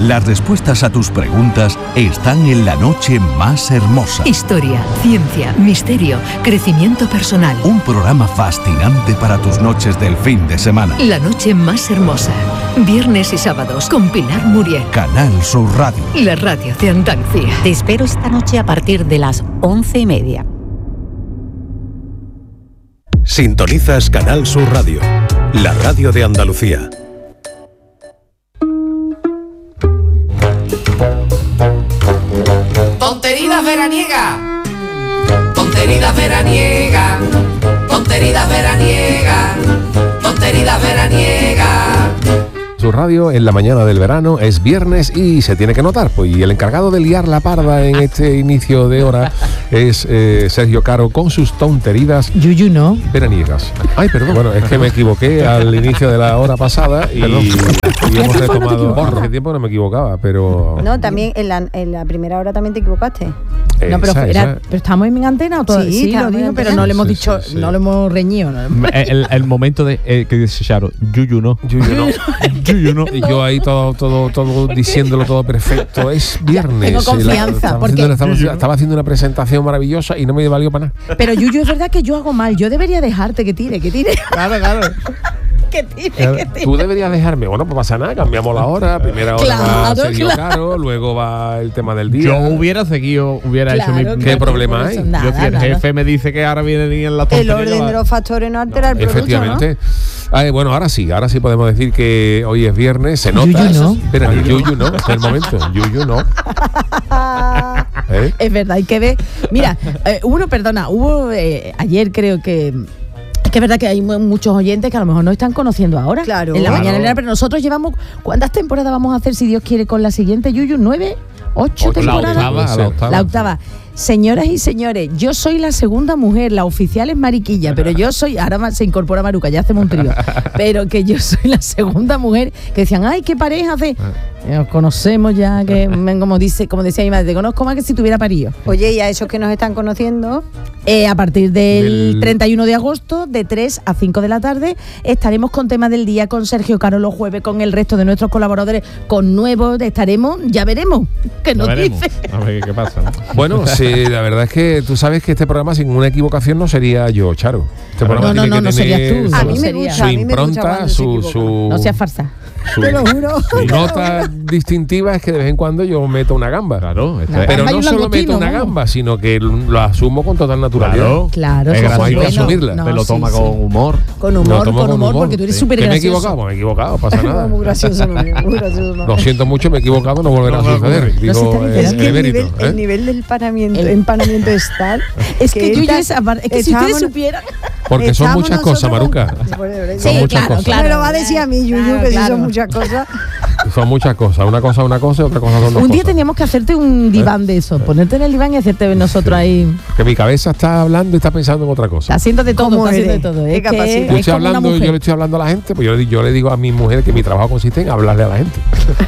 Las respuestas a tus preguntas están en La Noche Más Hermosa. Historia, ciencia, misterio, crecimiento personal. Un programa fascinante para tus noches del fin de semana. La Noche Más Hermosa. Viernes y sábados con Pilar Muriel. Canal Sur Radio. La radio de Andalucía. Te espero esta noche a partir de las 11:30. Sintonizas Canal Sur Radio, la radio de Andalucía. Tonterías veraniega, tonterías veraniega, tonterías veraniega, tonterías veraniega. Su radio en la mañana del verano es viernes y se tiene que notar, pues, y el encargado de liar la parda en este inicio de hora es Sergio Caro con sus tonterías veraniegas. Ay, perdón. Bueno, es que me equivoqué al inicio de la hora pasada y hemos retomado. Hace tiempo no me equivocaba, pero no, también en la primera hora también te equivocaste. No, pero estamos en antena o todo. Sí, lo digo, pero no le hemos dicho, no lo hemos reñido. El momento de que dice Charo, Yuyu no. Y yo ahí todo diciéndolo todo perfecto. Es viernes. Tengo confianza. Estaba haciendo una presentación maravillosa y no me valió para nada. Pero Yuyu, es verdad que yo hago mal. Yo debería dejarte que tire. Claro. Que tire. Tú deberías dejarme. Bueno, pues pasa nada, cambiamos la hora. Primera hora va Sergio Caro, luego va el tema del día. Yo hubiera seguido, hecho mi... ¿Qué problema hay? Yo, si el jefe me dice que ahora viene en la tontería... El orden de los factores no altera el producto, efectivamente. ¿No? Bueno, ahora sí podemos decir que hoy es viernes, se nota. Yuyu no. Espera, Yuyu no, hasta el momento. Yuyu no. Es verdad, hay que ver. Mira, hubo ayer creo que... Es que es verdad que hay muchos oyentes que a lo mejor no están conociendo ahora. Claro. En la mañana, pero nosotros llevamos... ¿Cuántas temporadas vamos a hacer, si Dios quiere, con la siguiente, Yuyu? ¿9? ¿8 temporadas? La octava. Señoras y señores, yo soy la segunda mujer, la oficial es Mariquilla, pero yo soy, ahora se incorpora Maruca, ya hacemos un trío, pero que yo soy la segunda mujer que decían, ay, qué pareja hace. Nos conocemos ya, que como decía mi madre, te conozco más que si tuviera parido. Oye, y a esos que nos están conociendo, a partir del 31 de agosto, de 3 a 5 de la tarde, estaremos con tema del día, con Sergio Caro los jueves, con el resto de nuestros colaboradores, con nuevos, estaremos, ya veremos, ¿qué nos dice? A ver qué pasa, ¿no? Bueno, sí, la verdad es que tú sabes que este programa sin una equivocación no sería yo, Charo. Este programa no serías tú. A mí me gusta, su impronta, su no seas farsa. Te lo juro. Su nota distintiva es que de vez en cuando yo meto una gamba. Claro. Pero no solo meto una gamba, sino que lo asumo con total naturalidad. Claro. Es como hay que asumirla. Te lo toma con humor. Con humor, porque tú eres súper gracioso. Me he equivocado, pasa nada. Muy gracioso, muy gracioso. Lo siento mucho, me he equivocado, no volverá a suceder. Digo, es que el nivel del empanamiento es tal. Es que yo es que si ustedes supieran. Porque son muchas cosas, Maruca. Son muchas cosas. Me lo va a decir a mí, Yuyu, que son muchas cosas. Son muchas cosas. Una cosa y otra cosa son dos cosas. Un día teníamos que hacerte un diván de eso. Ponerte en el diván y hacerte nosotros ahí. Que mi cabeza está hablando y está pensando en otra cosa. Está haciendo de todo, ¿Qué capacidad? Yo le estoy hablando a la gente, pues yo le digo a mi mujer que mi trabajo consiste en hablarle a la gente.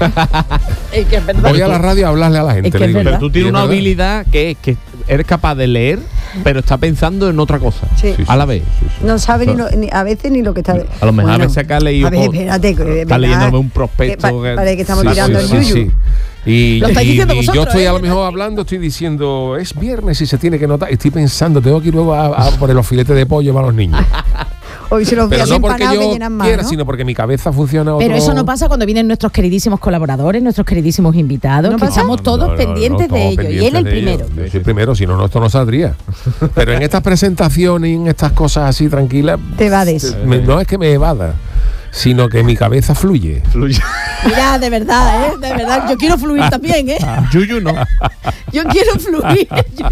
Es que es verdad. Voy a la radio a hablarle a la gente. Es que pero tú tienes una habilidad que es que eres capaz de leer, pero está pensando en otra cosa. Sí. A la vez. No sabe a veces ni lo que está. A lo mejor a veces acá has leído. A ver, espérate. Está leyéndome un prospecto. Parece que estamos tirando el Yuyu. Sí. Y yo estoy a lo ¿eh? mejor hablando, estoy diciendo, es viernes y se tiene que notar. Estoy pensando, tengo que ir luego a poner los filetes de pollo para los niños. Hoy se los pero no porque yo llenan más, quiera, ¿no? sino porque mi cabeza funciona Pero eso no pasa cuando vienen nuestros queridísimos colaboradores, nuestros queridísimos invitados, ¿No que pasa? estamos todos pendientes de ellos. Y él el primero. Yo soy primero, si no, esto no saldría. Pero en estas presentaciones y en estas cosas así tranquilas... Te evades. No es que me evada, sino que mi cabeza fluye. Mira, de verdad, de verdad. Yo quiero fluir también, Yuyu no. Yo quiero fluir.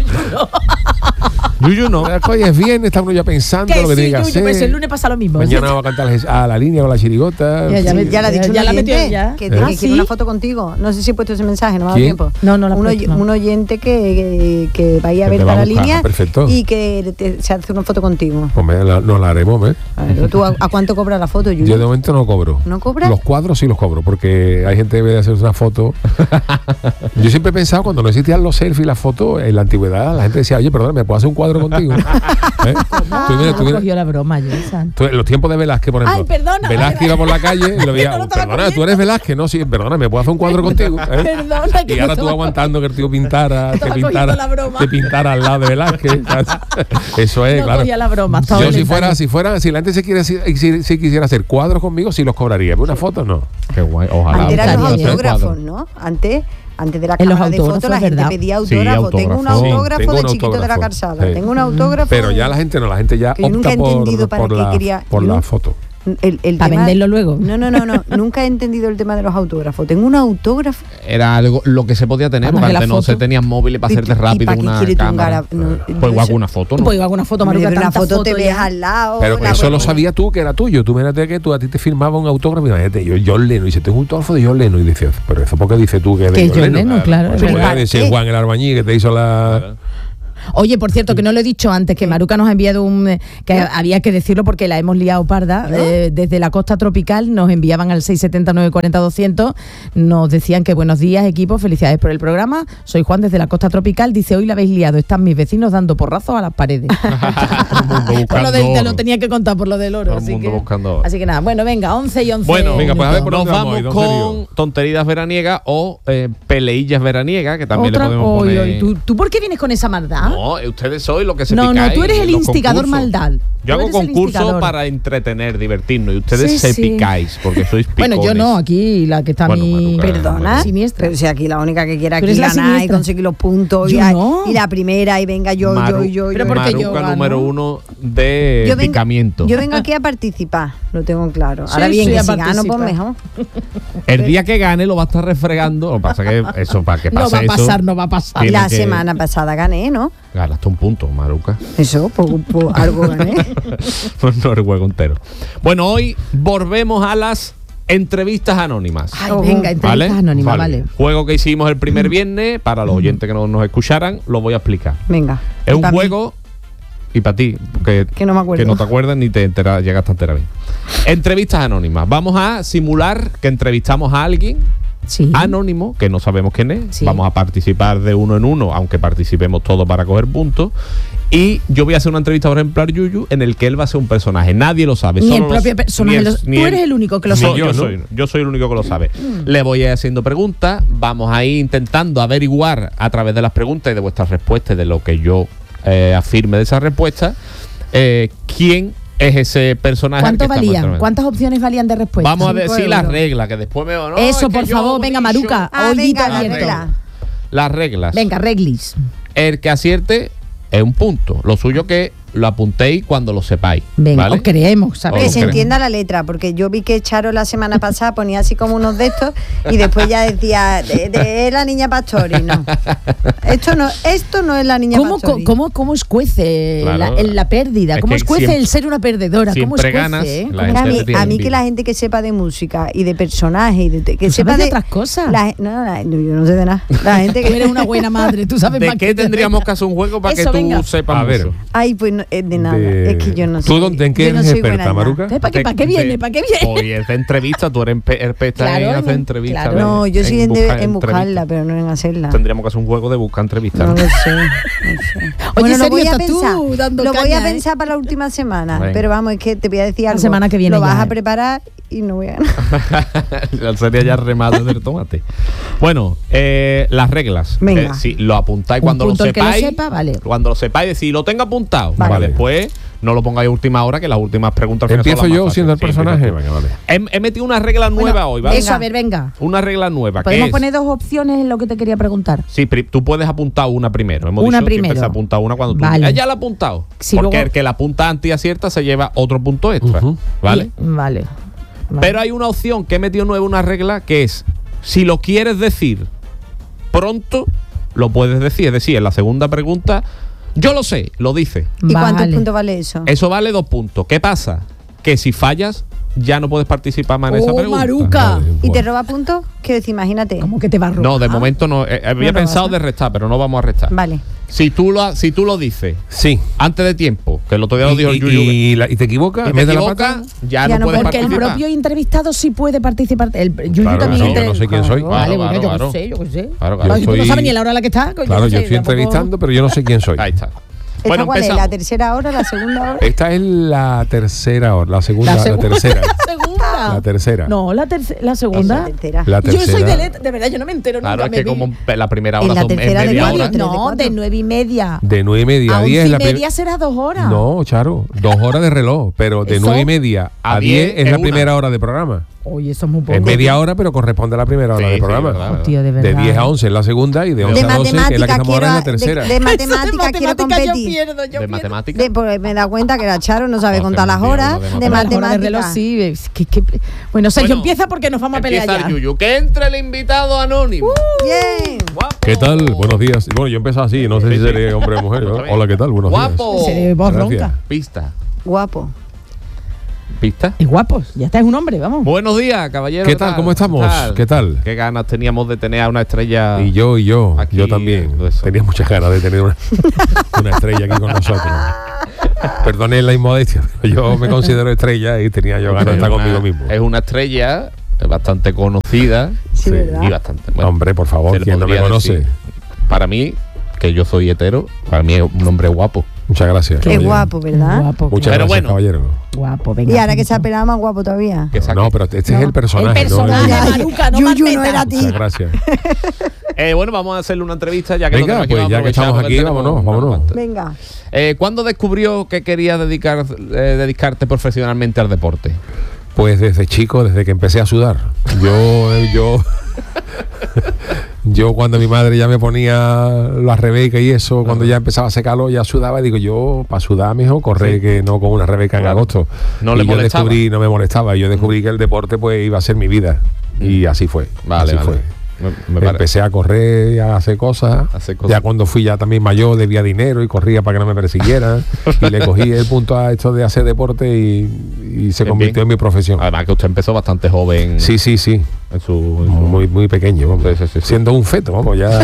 Yuyu no. Oye, es viernes, está uno ya pensando lo que tiene que hacer. Pues el lunes pasa lo mismo. Mañana va a cantar a la línea con la chirigota. Ya la ha dicho. Ya la metió ya. Que quiere una foto contigo. No sé si he puesto ese mensaje, no me ha dado tiempo. No, un oyente que vaya a ver para la línea y que se hace una foto contigo. Pues nos la haremos, ¿eh? ¿Tú a cuánto cobras la foto, Yuyu? Yo de momento no cobro. ¿No cobras? Los cuadros sí los cobro, porque hay gente que debe de hacer una foto. Yo siempre he pensado, cuando no existían los selfies y las fotos, en la antigüedad, la gente decía, oye, perdón, ¿me puedo hacer un cuadro cuadro contigo. Tú cogió la broma, en los tiempos de Velázquez, por ejemplo. Ay, perdona. Velázquez iba por la calle y lo veía. Perdona, tú eres Velázquez. No, sí, perdona, ¿me puedo hacer un cuadro contigo? Perdona, y ahora tú aguantando que el tío pintara, te pintara al lado de Velázquez. Eso es, claro. La broma, yo si la gente si quisiera hacer cuadros conmigo, sí los cobraría. Pero una foto no. Qué guay. Ojalá. Antes eran los autógrafos, ¿no? Antes de la cámara de fotos la gente pedía autógrafo. Tengo un autógrafo de Chiquito de la Calzada. Tengo un autógrafo. Pero ya la gente ya opta por la foto. ¿Para venderlo luego? No. Nunca he entendido el tema de los autógrafos. Tengo un autógrafo. Era algo lo que se podía tener, porque antes no se tenían móviles para hacerte rápido una cámara. Pues igual una foto, ¿no? Pues igual una foto, Maruca, una foto te ves al lado. Pero eso lo sabías tú que era tuyo. Tú mírate que a ti te firmaba un autógrafo. Imagínate, John Lennon. Y dice, tengo un autógrafo de John Lennon. Y dices, pero eso porque dices tú que es de John Lennon, claro. Decir Juan el Arbañí que te hizo la... Oye, por cierto, que no lo he dicho antes, que Maruca nos ha enviado que había que decirlo porque la hemos liado parda. Desde la costa tropical nos enviaban al 679-40-200, nos decían que buenos días, equipo, felicidades por el programa. Soy Juan desde la costa tropical, dice, hoy la habéis liado, están mis vecinos dando porrazos a las paredes. Te lo tenía que contar por lo del oro. Así que nada, bueno, venga, 11 y 11. Bueno, venga, pues a ver, nos vamos con tonterías veraniegas o peleillas veraniegas, que también le podemos poner. ¿Tú por qué vienes con esa maldad? No, ustedes sois lo que se picáis. No, tú eres el instigador maldad. Yo hago concursos para entretener, divertirnos, y ustedes se picáis, porque sois picones. Bueno, yo no, aquí la que está Perdona, siniestra. Pero si aquí la única que quiere aquí ganar y conseguir los puntos y la primera y venga yo. Pero porque Maruca número 1 de picamiento. Yo vengo aquí a participar, lo tengo claro. Ahora bien, que si gano, pues mejor. El día que gane lo va a estar refregando. Lo que pasa que eso, para que pase no va a pasar. La semana pasada gané, ¿no? Ganaste un punto, Maruca. Eso, pues algo gané. No el juego entero. Bueno, hoy volvemos a las entrevistas anónimas. Ay, venga, entrevistas anónimas, vale. Juego que hicimos el primer viernes, para los oyentes que no nos escucharan, lo voy a explicar. Venga. Es un juego, y para ti, que no me acuerdo. Que no te acuerdas ni te llegaste a enterar bien. Entrevistas anónimas. Vamos a simular que entrevistamos a alguien anónimo, que no sabemos quién es. Vamos a participar de uno en uno, aunque participemos todos para coger puntos. Y yo voy a hacer una entrevista, por ejemplo, a Yuyu, en el que él va a ser un personaje. Nadie lo sabe. Ni el propio personaje. Tú eres el único que lo sabe. Yo soy el único que lo sabe. Le voy a ir haciendo preguntas. Vamos a ir intentando averiguar a través de las preguntas y de vuestras respuestas, de lo que yo afirme de esa respuesta, quién es ese personaje. ¿Cuánto valían? ¿Cuántas opciones valían de respuesta? Vamos a decir las reglas, que después me... No, eso, por favor, venga, Maruca. Las reglas. Venga, reglis. El que acierte es un punto. Lo suyo que lo apuntéis cuando lo sepáis. Venga, ¿vale? os creemos, ¿sabes? Que se entienda la letra, porque yo vi que Charo la semana pasada ponía así como unos de estos y después ya decía de la niña Pastori. No. Esto no es la niña Pastori. ¿Cómo escuece la pérdida? ¿Cómo escuece el ser una perdedora? ¿Cómo escuece? Ganas, a mí que la gente que sepa de música y de personajes, que sepa de otras cosas. Yo no sé de nada. La gente que tú eres una buena madre, tú sabes ¿de qué tendríamos que hacer un juego para que tú sepas? A ver. Ay, pues de nada. Es que yo no sé. ¿Tú en qué eres experta, Maruca? ¿Para qué viene? Oye, es de entrevista, tú eres experta en hacer entrevistas. Claro. No, yo soy en buscarla, pero no en hacerla. Tendríamos que hacer un juego de buscar entrevistas. No lo sé. Oye, lo voy a pensar. Lo voy a pensar para la última semana. Pero vamos, es que te voy a decir algo. La semana que viene. Lo vas a preparar y no voy a ganar. Sería ya remate del tomate. Bueno, las reglas. Venga. Si lo apuntáis cuando lo sepáis. Vale. Cuando lo sepáis, decís, lo tengo apuntado. Vale. Después no lo pongáis a última hora, que las últimas preguntas empiezo yo siendo el personaje. Venga, vale. He metido una regla nueva hoy, ¿vale? Eso, a ver, venga. Una regla nueva. ¿Podemos poner dos opciones en lo que te quería preguntar? Sí, tú puedes apuntar una primero. Hemos una dicho primero. que apuntar una cuando tú... Vale. Ya la he apuntado. Sí, porque luego... el que la apunta antes y acierta se lleva otro punto extra. ¿Vale? Vale. Pero hay una opción que he metido nueva, una regla, que es, si lo quieres decir pronto, lo puedes decir. Es decir, en la segunda pregunta, yo lo sé, lo dice. ¿Y cuántos puntos vale eso? Eso vale 2 puntos. ¿Qué pasa? Que si fallas, ya no puedes participar más en esa pregunta. Maruca. ¿Y te roba puntos? Quiero decir, imagínate. ¿Cómo que te va a robar? No, de momento no. Había pensado de restar, pero no vamos a restar. Vale. Si tú lo dices antes de tiempo, que el otro día lo dijo el Yuyu, y te equivocas, ya no puedes porque participar. El propio entrevistado sí puede participar. El Yuyu también. No sé quién soy. Vale, yo qué sé. Claro, tú no sabes ni la hora a la que está. Claro, yo estoy entrevistando, pero yo no sé quién soy. Ahí está. ¿Esta cuál es? ¿La tercera hora, la segunda hora? Esta es la tercera hora, la segunda. ¿La tercera? La tercera. No, la segunda. La tercera. Yo soy de verdad, yo no me entero claro, nunca. es que como la primera hora son media hora. No, de 9:30. De 9:30 a 10. 11:30 será 2 horas. No, Charo, 2 horas de reloj, pero de 9:30 a 10 es la primera hora de programa. Oye, eso es muy poco. Es media hora, pero corresponde a la primera hora del programa. Hostia, de verdad. De 10 a 11 es la segunda y de 11 a 12 que es la que estamos ahora en la tercera. De matemáticas quiero competir. ¿De matemáticas? Porque me da cuenta que la Charo no sabe contar las horas de matemáticas. Sí, bueno, Sergio, empieza porque nos vamos a pelear ya. Yuyu, que entre el invitado anónimo. Bien. Guapo. ¿Qué tal? Buenos días. Bueno, yo empiezo así, no sé si seré hombre o mujer. ¿No? Hola, ¿qué tal? Buenos días. Guapo. Seré voz ronca. Pista. Guapo. ¿Pista? Y guapos, ya está, es un hombre, vamos. Buenos días, caballero. ¿Qué tal? ¿Cómo estamos? ¿Qué tal? Qué ganas teníamos de tener a una estrella. Y yo aquí, yo también. Tenía muchas ganas de tener una estrella aquí con nosotros. Perdone la inmodestia, pero yo me considero estrella y tenía yo ganas de estar conmigo mismo. Es una estrella bastante conocida. Sí, ¿verdad? Y bastante. Bueno, hombre, por favor, ¿quién no me conoce? Decir. Para mí, que yo soy hetero, para mí es un hombre guapo. Muchas gracias. Qué guapo, ¿verdad? Guapo. Muchas gracias, caballero. Guapo, venga. Y ahora que se ha pelado más guapo todavía. No, pero este es el personaje. El personaje, Maruca, no Yuyu, no era a ti. Muchas gracias. Bueno, vamos a hacerle una entrevista ya que venga, pues ya que estamos aquí, vámonos. Venga. ¿Cuándo descubrió que querías dedicarte profesionalmente al deporte? Pues desde chico, desde que empecé a sudar. Yo cuando mi madre ya me ponía la Rebeca y eso, cuando ya empezaba a secarlo, ya sudaba, y digo yo, para sudar, mijo, correr, que no con una Rebeca en agosto. No le molestaba. No me molestaba. Yo descubrí que el deporte pues iba a ser mi vida. Y así fue. Vale. Fue. Empecé a correr, a hacer cosas. Ya cuando fui ya también mayor debía dinero y corría para que no me persiguieran. Y le cogí el punto a esto de hacer deporte y se convirtió en mi profesión. Además que usted empezó bastante joven. Sí. Muy pequeño, vamos. Sí. Siendo un feto, vamos, ya.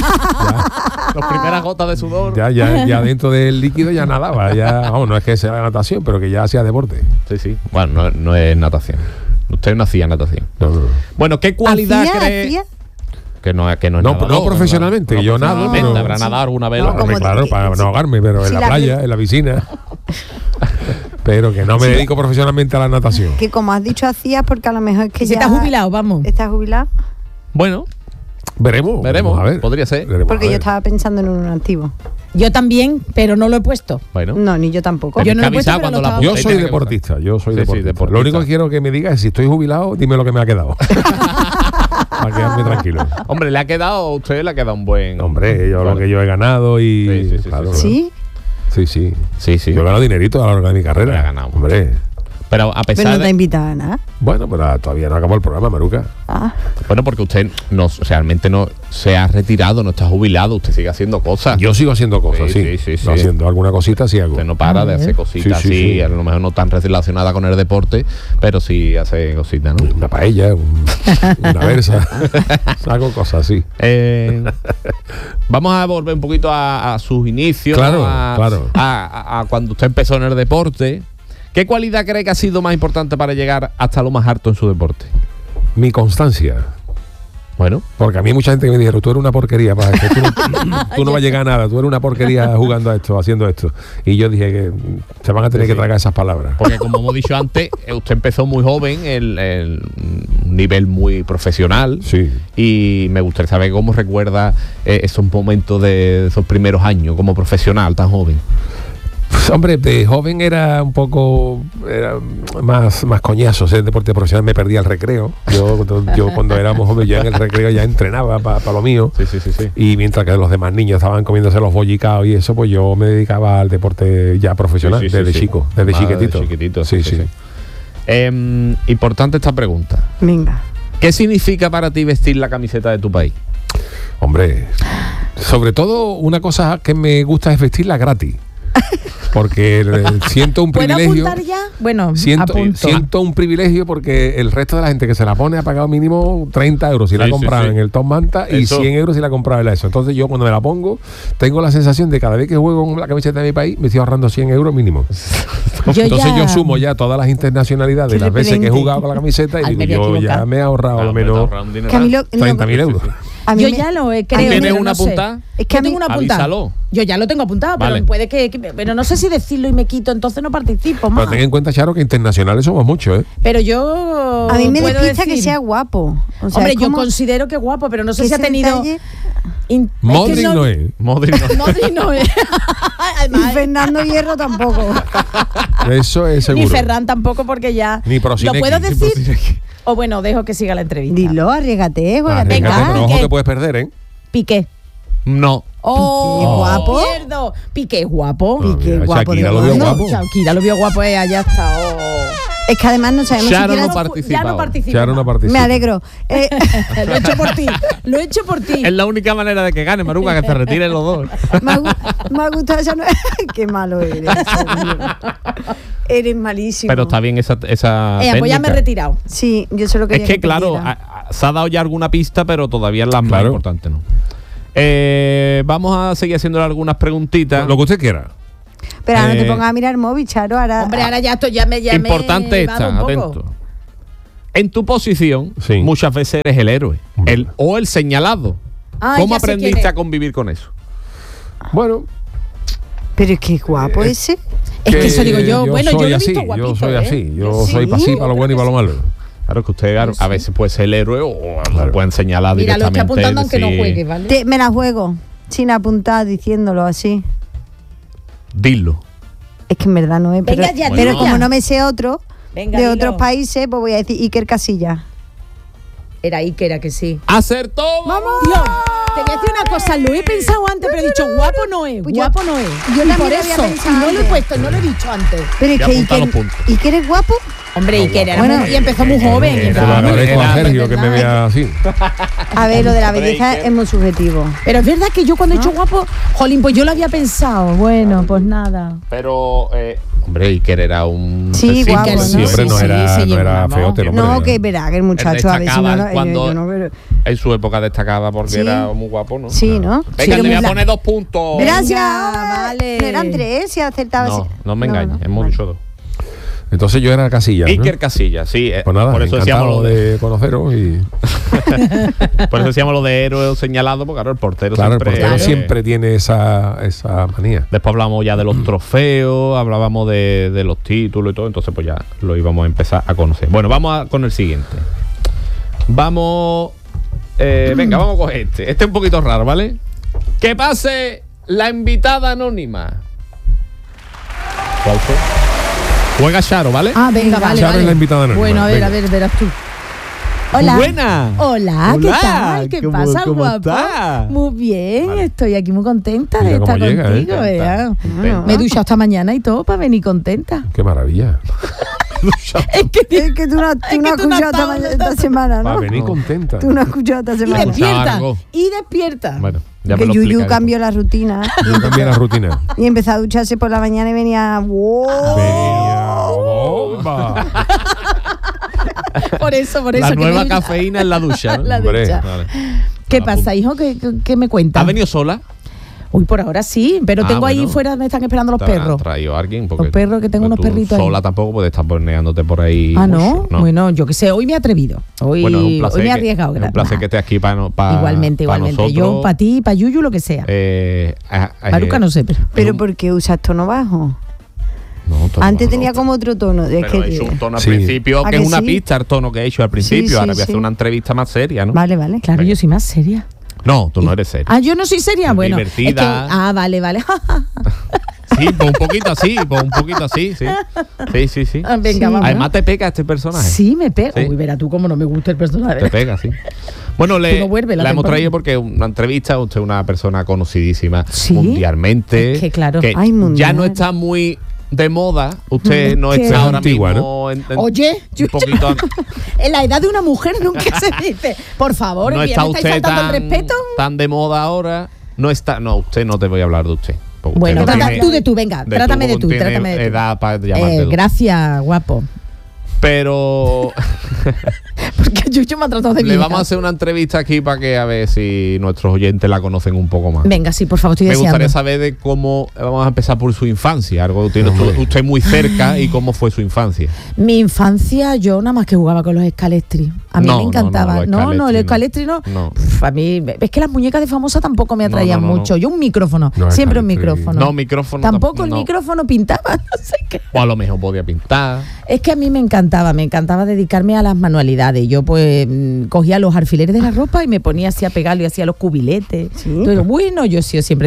Las primeras gotas de sudor. Ya dentro del líquido ya nadaba. Vamos, no es que sea la natación, pero que ya hacía deporte. Sí. Bueno, no es natación. Usted no hacía natación. No. Bueno, ¿qué cualidad cree? ¿Hacía? Que no No profesionalmente, yo nado. Pero habrá nadado alguna vez. Claro, para no ahogarme, pero en la playa, en la piscina. Pero que no me dedico profesionalmente a la natación. Que como has dicho hacías, porque a lo mejor es que ya... ¿Estás jubilado, vamos? ¿Estás jubilado? Bueno, veremos. A ver, podría ser. Porque yo estaba pensando en un activo. Yo también, pero no lo he puesto. Bueno. No, ni yo tampoco. Yo no lo he puesto, yo soy deportista. Yo soy deportista. Lo único que quiero que me digas es si estoy jubilado, dime lo que me ha quedado. Para quedarme tranquilo. Hombre, a usted le ha quedado un buen... Hombre, lo que yo he ganado y... ¿Sí? Sí. Yo he ganado dinerito a lo largo de mi carrera. Lo he ganado. Hombre. Pero a pesar Pero no te invitaba a nada. Bueno, pero todavía no acabó el programa, Maruca. Bueno, porque usted realmente no se ha retirado, no está jubilado, usted sigue haciendo cosas. Yo sigo haciendo cosas, sí. Haciendo alguna cosita, sí hago. Usted no para de hacer cositas así, a lo mejor no tan relacionadas con el deporte, pero sí hace cositas, ¿no? Una paella, una versa. Hago cosas así. Vamos a volver un poquito a sus inicios. Claro. A cuando usted empezó en el deporte. ¿Qué cualidad cree que ha sido más importante para llegar hasta lo más alto en su deporte? Mi constancia. Bueno. Porque a mí mucha gente me dijeron, tú eres una porquería, para que tú no vas a llegar a nada, tú eres una porquería jugando a esto, haciendo esto. Y yo dije que se van a tener que tragar esas palabras. Porque como hemos dicho antes, usted empezó muy joven, el nivel muy profesional. Sí. Y me gustaría saber cómo recuerda esos momentos de esos primeros años como profesional tan joven. Pues, hombre, de joven era un poco más coñazo. El deporte profesional me perdía el recreo. Yo cuando éramos jóvenes, ya en el recreo ya entrenaba para lo mío. Sí. Y mientras que los demás niños estaban comiéndose los bollicaos y eso, pues yo me dedicaba al deporte ya profesional, desde chico, desde chiquitito. Sí. Importante esta pregunta. Venga. ¿Qué significa para ti vestir la camiseta de tu país? Hombre, sobre todo una cosa que me gusta es vestirla gratis. Porque siento un privilegio. ¿Puedo apuntar ya? Bueno, siento un privilegio porque el resto de la gente que se la pone ha pagado mínimo 30 euros si la ha comprado en el Top Manta y 100 euros si la ha comprado en la ESO. Entonces yo cuando me la pongo tengo la sensación de cada vez que juego con la camiseta de mi país me estoy ahorrando 100 euros mínimo. Entonces yo sumo ya todas las internacionalidades, las veces que he jugado con la camiseta y digo yo ya me he ahorrado al menos 30.000 euros. Yo ya lo creo. ¿Tienes una apuntada? Es que tengo una apuntada. Avísalo. Yo ya lo tengo apuntado, Vale. pero puede que... Pero no sé si decirlo y me quito, entonces no participo más. Pero ten en cuenta, Charo, que internacionales somos muchos, ¿eh? Pero yo... A mí me puedo despista que decir- sea guapo. O sea, Hombre, es yo como considero que es guapo, pero no sé que si ha ese tenido... detalle- Modric Es que no es. Modric no. Modric no es. Y Además, Fernando Hierro tampoco. Eso es seguro. ni Ferran tampoco, porque ya... Ni Prosinecki. ¿Lo puedo Ni decir? Prosinecki. O bueno, dejo que siga la entrevista. Dilo, arriégate, juégate. Arriesgate, venga, pero ojo ¿qué? que puedes perder, ¿eh? Piqué. No. Oh, Piqué, guapo. Pierdo. Piqué es guapo. No, Piqué, mira, guapo de Shakira lo vio guapo. guapo. Shakira lo vio guapo, allá está. Oh. Es que además no sabemos Charo siquiera... no participa. Ya no ahora. participa. Charo no más. participa. Me alegro. Lo he hecho por ti. Lo he hecho por ti. Es la única manera de que gane, Maruca, que se retiren los dos. me ha gustado esa... Qué malo eres. en serio. Eres malísimo. Pero está bien esa Pues ya me he técnica. retirado. Sí, yo solo quería Es que, claro, perdiera. se ha dado ya alguna pista, pero todavía las más Claro. importantes no. Vamos a seguir haciéndole algunas preguntitas. Lo que usted quiera. Pero ahora no te eh, pongas a mirar móvil, Charo. Ahora, Hombre, ahora ya esto ya me Importante he dado esta, un poco. atento. En tu posición, Sí. muchas veces eres el héroe Hombre. o el señalado. Ah, ¿Cómo ya sé quién aprendiste es. a convivir con eso? Bueno, Pero es que guapo ese. Es que eso digo yo. Bueno, yo soy lo he así, visto guapito. yo soy ¿eh? así. Yo Sí, soy pasivo para lo bueno y para lo malo. Claro que usted a veces puede ser el héroe o lo pueden señalar Mira, lo directamente. estoy apuntando aunque no decir, juegue, ¿vale? Me la juego sin apuntar, diciéndolo así. Dilo. Es que en verdad no es. Venga Pero, ya, pero dilo como ya. no me sé otro Venga, de dilo. otros países, pues voy a decir Iker Casillas. Era Iker, era que sí. ¡Acertó! Dios, te voy a decir una cosa, lo he pensado antes, pero he dicho guapo no es, Pues guapo no es. yo Y también por lo había eso, pensado y no lo he antes. puesto, no lo he dicho antes. Pero es Ya que apunta los Iker, puntos. Iker es guapo. Hombre, Iker era Bueno, y empezó muy joven. Se lo empezó muy agradezco a joven, Sergio que me vea así. A ver, lo de la Hombre, belleza Iker. es muy subjetivo. Pero es verdad que yo cuando he dicho guapo, jolín, pues yo lo había pensado. Bueno, pues nada. Pero, hombre, Iker era un... Sí, sexy, guapo, ¿no? ¿no? Sí, hombre, no sí, era, se no llevó, era vamos. feote el hombre. No, que verá que el muchacho a ver si no destacaba lo. cuando yo no, pero- en su época destacaba porque Sí. era muy guapo, ¿no? Sí, ¿no? Venga, Sí, te voy muy a bla- poner 2 puntos. Gracias. Venga, vale. No eran 3, si acertabas. No, no me engañes, hemos vale. dicho 2. Entonces yo era Casillas, ¿no? Iker Casillas, sí. Pues nada, por eso decíamos encantado lo de, de conoceros y por eso decíamos lo de héroe señalado, porque claro, el portero claro, el siempre... portero siempre tiene esa manía. Después hablamos ya de los trofeos, hablábamos de los títulos y todo, entonces pues ya lo íbamos a empezar a conocer. Bueno, con el siguiente. Vamos... venga, vamos a coger este. Este es un poquito raro, ¿vale? Que pase la invitada anónima. ¿Cuál fue? Juega Charo, ¿vale? Ah, venga, vale, Charo vale. es la invitada anónima, Bueno, venga. a ver, verás tú. Hola. Buena. Hola, ¿qué Hola, tal? ¿Qué ¿cómo- pasa, cómo guapo? estás? Muy bien, Vale. estoy aquí muy contenta Mira de estar cómo llega, contigo, Contenta, ¿verdad? contenta. Me he duchado esta mañana y todo para venir contenta. Qué maravilla. Es que Es que tú no has que tú no has escuchado estado- esta semana, Va a ¿no? venir contenta. Tú no has escuchado esta y semana. despierta, Largo. y despierta. Bueno, ya me Que lo Yuyu explicas. cambió la rutina Yo cambié la rutina. y empezó a ducharse por la mañana y venía. ¡Wow! Venía bomba. Por eso. La que nueva me- cafeína en la ducha, ¿no? La Hombre. ducha. Vale. ¿Qué Bueno, pasa, hijo? ¿Qué me cuentas? ¿Has venido sola? Uy, por ahora sí, pero Ah, tengo ahí bueno. fuera, me están esperando los ¿Te ha perros. traído alguien? Porque Los perros, que tengo pues unos tú perritos ahí. sola tampoco puedes estar porneándote por ahí. Ah, mucho, ¿no? Bueno, yo qué sé, hoy me he atrevido. Hoy, Bueno, es un placer hoy me he que- arriesgado. es un placer que estés aquí para Igualmente. Yo, para ti, para Yuyu, lo que sea. Maruca no sé, pero... Pero ¿por qué usas tono bajo? No, tono Antes bajo, tenía no. como otro tono. Es Pero he que hecho un tono al Sí. principio, ¿A que que es una sí? pista, el tono que he hecho al principio. Sí, Ahora voy a sí. hacer una entrevista más seria, ¿no? Vale, vale. Claro, Venga. yo soy más seria. No, tú no eres seria. Ah, yo no soy seria. Es Bueno, divertida. es que- vale. Sí, pues un poquito así, sí. Sí, sí. Ah, venga, Sí. vamos. Además te pega este personaje. Sí, me pega. Sí. Uy, verá tú cómo no me gusta el personaje. Te pega, sí. Bueno, Tú no vuelves la la hemos temporada. traído porque una entrevista, usted es una persona conocidísima Sí. mundialmente. Es que claro. Ay, ya mundial. no está muy de moda. Usted no ¿Qué? está ahora Antigua, mismo Oye, un poquito en la edad de una mujer nunca se dice. Por favor, no ¿me está estáis usted faltando el respeto? tan de moda ahora. No está, no, usted no te voy a hablar de usted. porque Bueno, usted no trata tiene- tú de tú, venga, trátame de tú, tiene trátame de tú. edad para llamarte tú. Gracias, guapo. Pero Porque Yuyu me ha tratado de le vieja. vamos a hacer una entrevista aquí para que a ver si nuestros oyentes la conocen un poco más. Venga, sí, por favor, estoy Me deseando. gustaría saber de cómo vamos a empezar por su infancia, algo que tiene usted muy cerca y cómo fue su infancia. Mi infancia, yo nada más que jugaba con los escalestri. A mí No, me no, encantaba. no, los No, el escalestri escalestri no. No. Pff, a mí, es que las muñecas de famosa tampoco me atraían mucho. Yo un micrófono, No, siempre un micrófono. No, micrófono. Tampoco el micrófono pintaba, no sé qué. O a lo mejor podía pintar. Es que a mí me encantaba dedicarme a las manualidades. Yo pues cogía los alfileres de la ropa y me ponía así a pegarlo y hacía los cubiletes. ¿Sí? Entonces, bueno, yo he sido siempre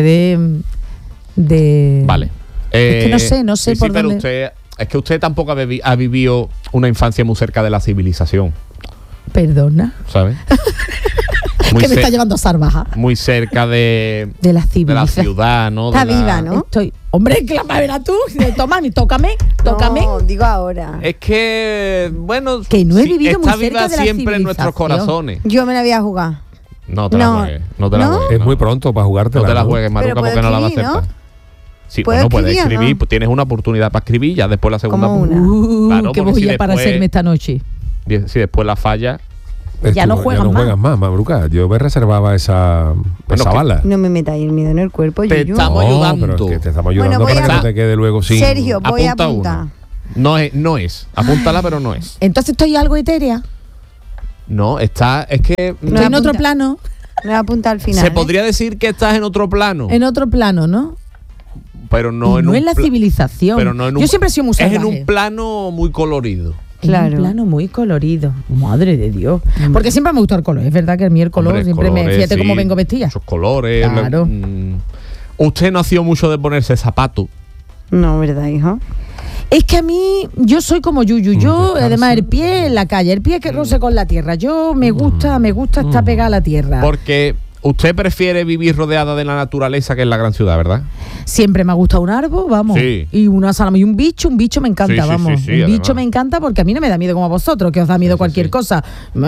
de... Vale. Es que no sé sí, por pero dónde... es que usted tampoco ha vivido una infancia muy cerca de la civilización. Perdona. ¿Sabes? Que me está llevando a Sarbaja. Muy cerca de la civilización. De la ciudad, ¿no? Está viva, ¿no? Hombre, que la verás tú. Tócame. No, digo ahora. Es que, bueno, que no he vivido está muy cerca viva de la siempre en nuestros corazones. Yo me la voy a jugar. No te la juegues. No te la juegues. Es muy pronto para jugártela. No te la juegues, Maruca, porque no la vas a acertar. Sí, bueno, puedes escribir, pues tienes una oportunidad para escribir, ya después la segunda. Como una. Claro, ¿qué voy a para hacerme esta noche? Si después la falla. Ya no juegas más, Mabruca. Yo me reservaba esa bala. No me metáis el miedo en el cuerpo, Te estamos ayudando. Pero es que te estamos ayudando para que no te quede luego sin... Sergio, voy a apuntar. No es. Apúntala, pero no es. Entonces estoy algo etérea. No, es que... Estoy en otro plano. Me voy a apuntar al final. Se podría decir que estás en otro plano. En otro plano, ¿no? Pero no en en la civilización. Pero no en Yo siempre he sido muy salvaje. Es en un plano muy colorido. Claro. Un plano muy colorido. Madre de Dios. Porque siempre me gustó el color. Es verdad que a mí el color siempre me... Fíjate cómo vengo vestida. Esos colores. Claro. Usted no ha sido mucho de ponerse zapatos. No, ¿verdad, hijo? Es que a mí, yo soy como Yuyu. Yo, además, el pie en la calle. El pie que roce con la tierra. Yo me gusta estar pegada a la tierra. Porque... Usted prefiere vivir rodeada de la naturaleza que en la gran ciudad, ¿verdad? Siempre me ha gustado un árbol, vamos. Sí. Y una salama y un bicho me encanta, vamos. Sí, un bicho me encanta porque a mí no me da miedo como a vosotros, que os da miedo cualquier cosa.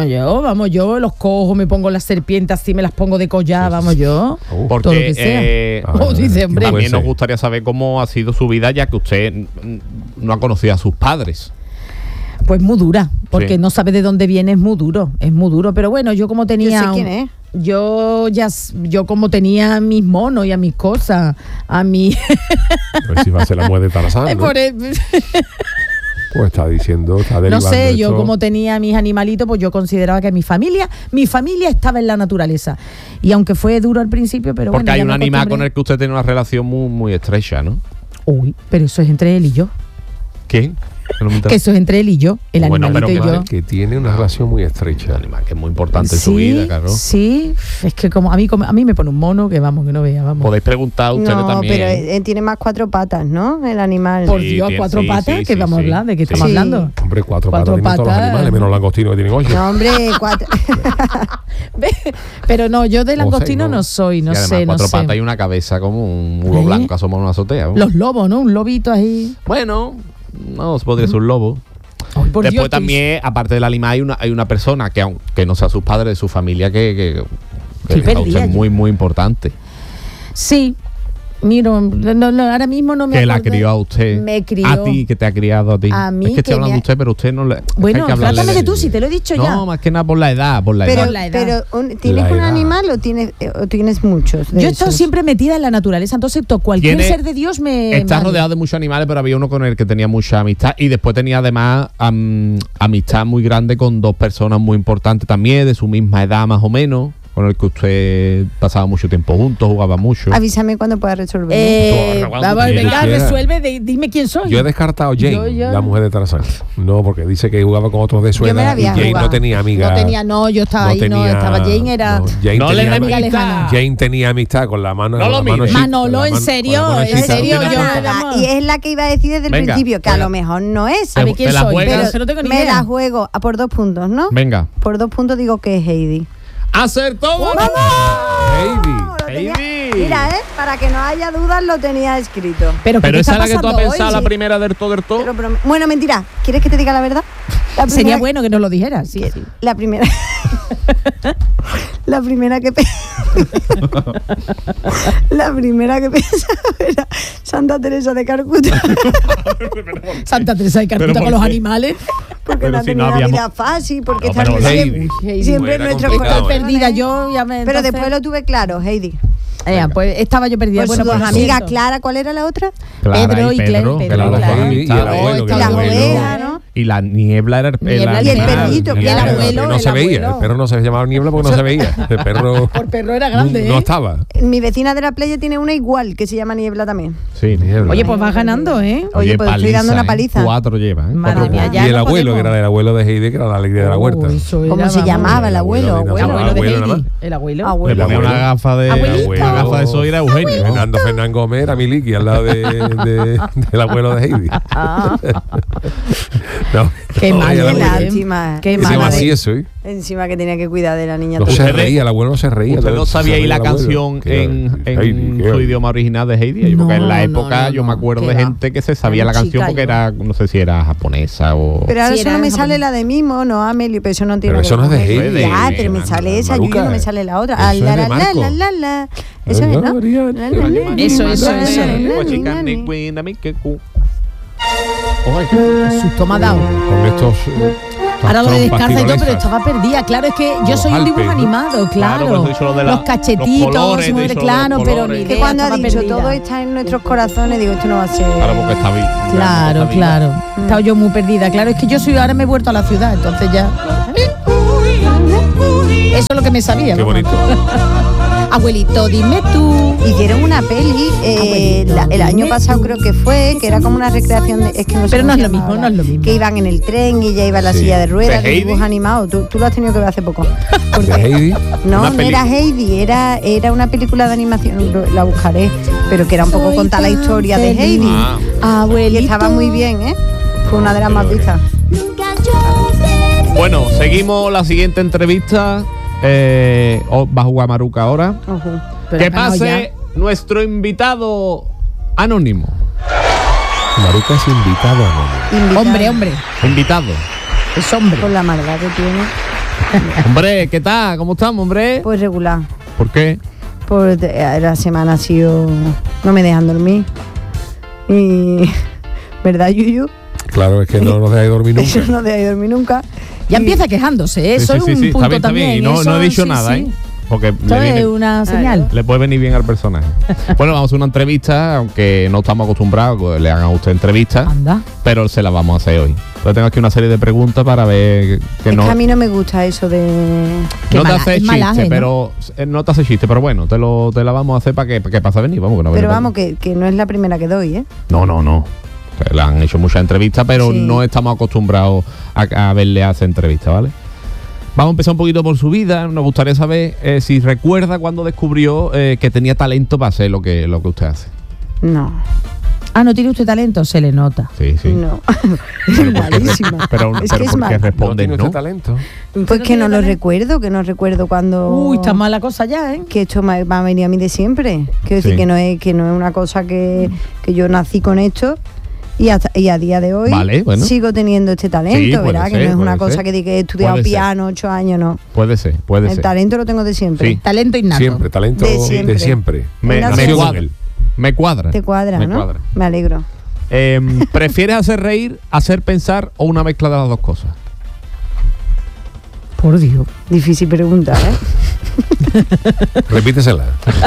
Yo los cojo, me pongo las serpientes así, me las pongo de collar, yo. Porque todo lo que sea. Dice, hombre. También nos gustaría saber cómo ha sido su vida, ya que usted no ha conocido a sus padres. Pues muy dura, porque no sabe de dónde viene, es muy duro, pero bueno, yo como tenía... Yo sé quién es. Yo como tenía mis monos y a mis cosas, a mi... A ver si va a ser la mujer de Tarzán, ¿no? Pues está diciendo, está derivando. No sé, yo como tenía mis animalitos, pues yo consideraba que mi familia estaba en la naturaleza. Y aunque fue duro al principio, pero porque bueno. Porque hay un animal con el que usted tiene una relación muy, muy estrecha, ¿no? Uy, pero eso es entre él y yo. ¿Quién? Que eso es entre él y yo, el animalito y yo. Que tiene una relación muy estrecha. Un animal que es muy importante en su vida, claro. Sí, es que como a mí me pone un mono que vamos, que no vea, vamos. Podéis preguntar a ustedes también. No, pero tiene más 4 patas, ¿no? El animal. Por Dios, 4 patas, ¿qué vamos a hablar? ¿De qué estamos hablando? Hombre, 4 patas tienen todos los animales, menos langostino que tienen 8. No, hombre, 4. Pero no, yo de langostino no soy, no sé. 4 patas y una cabeza como un muro blanco asomado en una azotea. Los lobos, ¿no? Un lobito ahí. Bueno, no, podría ser un lobo. Después Dios, también, aparte del animal, hay una persona que, aunque no sea sus padres, de su familia, que es muy, muy importante. Sí. Mira, ahora mismo no me acuerdo. Que la crió a usted. Me crió. A ti, que te ha criado a ti. A mí. Es que estoy hablando de usted, pero usted no le... Bueno, trátame de tú, si te lo he dicho ya. No, más que nada por la edad, Pero, ¿tienes un animal o tienes muchos? Yo he estado siempre metida en la naturaleza, entonces cualquier ser de Dios me... Estás rodeado de muchos animales, pero había uno con el que tenía mucha amistad. Y después tenía además amistad muy grande con 2 personas muy importantes también, de su misma edad más o menos, con el que usted pasaba mucho tiempo juntos, jugaba mucho. Avísame cuando pueda resolver. Venga, resuelve, dime quién soy. Yo he descartado a Jane, la mujer de Tarzán. No, porque dice que jugaba con otros de su edad y Jane no tenía amiga. Yo estaba estaba Jane, era... No le amiga lejana. Jane tenía amistad con la mano. Manolo, en serio, y es la que iba a decir desde el principio, que a lo mejor no es. ¿Sabe quién soy? Me la juego por 2 puntos, ¿no? Venga. Por 2 puntos digo que es Heidi. ¡Acertó! Heidi. Mira, para que no haya dudas lo tenía escrito. Pero esa es la que tú has pensado, la primera del todo. Bueno, mentira. ¿Quieres que te diga la verdad? Sería bueno que nos lo dijeras. Sí. La primera. La primera que pensaba era Santa Teresa de Calcuta. Santa Teresa de Calcuta con los animales. Porque no tenía una vida fácil, porque siempre en nuestro corazón perdida yo. Pero después lo tuve claro, Heidi. Pues estaba yo perdida. Bueno, pues amiga Clara, ¿cuál era la otra? Pedro y Claire. Y el abuelo. La abuela, ¿no? Y la niebla era el Niebla y el perrito, y el abuelo. No se veía. El perro no se llamaba niebla porque no se veía. El perro. Por perro era grande. No estaba. Mi vecina de la playa tiene una igual que se llama Niebla también. Sí, niebla. Oye, pues vas ganando, ¿eh? Oye, pues estoy dando una paliza. 4 lleva, ¿eh? Madre mía, ya Y el no abuelo, podemos. que era el abuelo de Heidi, que era la alegría de la huerta. ¿Cómo se llamaba el abuelo? El El abuelo de abuelo nada Heidi. más. El abuelo. Le Abuelo. ponía una gafa de Abuelito. una gafa de eso y era Eugenio. Fernán Gómez era Miliki al lado del abuelo de Heidi. No, Qué no, mal, era qué muy bien. lástima. Qué Se llama mal. así eso, ¿eh? Encima que tenía que cuidar de la niña. No toda. se reía, el abuelo no se reía. ¿Usted no sabía Se ahí la reía el abuelo. canción Que en Heidi, su idioma original de Heidi? No, Porque en la no, época no, yo me acuerdo qué de va. gente que se sabía Era la canción chica porque yo. era, no sé si era japonesa o... Pero ahora Sí, solo era me japonés. sale la de Mimo, no Amelie, pero eso no tiene Pero eso no es de ver con Heidi. Ya, pero me sale esa, Maruca, yo no me sale la otra. eso Ah, es de la, la, Marco. la. Eso es, ¿no? Eso. Qué susto me ha dado. Con estos. Ahora lo de trompas descalza y todo, pero tironesas. estaba perdida. Claro, es que yo Los soy un dibujo Alpes, ¿no? animado, claro. Claro, por eso he dicho lo de los los cachetitos, colores, muy he dicho lo de claro, los pero colores. ni Que idea, cuando ha estaba dicho perdida. todo está en nuestros corazones, digo, esto no va a ser. Claro, porque está bien. Claro, claro. Estaba yo muy perdida. Claro, es que yo ahora me he vuelto a la ciudad, entonces ya. Eso es lo que me sabía. Qué vamos. bonito. Abuelito, dime tú. Hicieron una peli el año pasado creo que fue, que era como una recreación de, es que no sé Pero cómo no se es lo llama mismo, ahora, no es lo mismo. que iban en el tren y ella iba en la Sí. silla de ruedas, ¿De de Heidi? dibujos animados. Tú lo has tenido que ver hace poco. De Heidi. No, Una no era Heidi, era una película de animación, la buscaré, pero que era un poco contar la historia de Heidi. Abuelito. Y estaba muy bien, ¿eh? Fue una de las más vistas. Bueno, seguimos la siguiente entrevista. Va a jugar Maruca ahora. Ojo. Pero Que acá no pase nuestro invitado anónimo. Maruca es invitado a Nono. Invitado. Hombre, Invitado. es hombre. Con la maldad que tiene, Hombre, ¿qué tal? ¿Cómo estamos, hombre? pues regular. ¿Por qué? Pues la semana ha sido, no me dejan dormir. Y ¿verdad, Yuyu? Claro, es que no nos deja de dormir nunca. Eso no deja de dormir nunca. Ya Y- empieza quejándose, eso es un punto está bien, también. Y no, eso, no he dicho sí, nada, sí. ¿eh? Porque Esto le, es viene- una señal. le puede venir bien al personaje. Bueno, vamos a hacer una entrevista, aunque no estamos acostumbrados a que le hagan a usted entrevistas, Anda. pero se la vamos a hacer hoy. Entonces tengo aquí una serie de preguntas para ver que Es no... que a mí no me gusta eso de... Qué No te mala- hace es chiste, malaje, ¿no? pero no te hace chiste, pero bueno, te la vamos a hacer para que pase a venir, vamos, que no Pero viene vamos, que no es la primera que doy, ¿eh? No. Que le han hecho muchas entrevistas, pero Sí. no estamos acostumbrados a verle hacer entrevistas, ¿vale? Vamos a empezar un poquito por su vida. Nos gustaría saber si recuerda cuando descubrió que tenía talento para hacer lo que usted hace. No, Ah, ¿no tiene usted talento? Se le nota. Sí. no. Es malísima. Pero, es pero que es ¿por qué mal. responden ¿No no? tiene talento? Pues que no lo recuerdo, cuando... Uy, está mala cosa ya, ¿eh? Que esto me ha venido a mí de siempre. Quiero decir Sí. que no es una cosa que yo nací con esto y a día de hoy Vale, bueno. sigo teniendo este talento, Sí, puede ¿verdad? Que ser, no es una puede cosa ser. que diga que he estudiado Puede ser. piano 8 años, no. Puede ser. El talento lo tengo de siempre. Sí. Talento innato. Siempre, talento De siempre. de siempre. Me Nació con cuadra. él. Me cuadra. Te cuadra, Me ¿no? cuadra. Me alegro. ¿Prefieres hacer reír, hacer pensar o una mezcla de las dos cosas? Por Dios. Difícil pregunta, ¿eh? Repítesela.